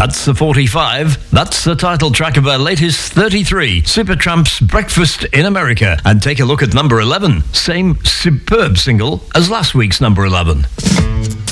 That's the 45. That's the title track of our latest 33, Supertramp's Breakfast in America. And take a look at number 11. Same superb single as last week's number 11.